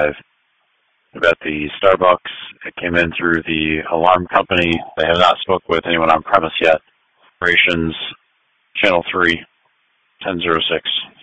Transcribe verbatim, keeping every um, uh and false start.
five. We've got the Starbucks. It came in through the alarm company. They have not spoke with anyone on premise yet. Operations, channel three, ten oh six.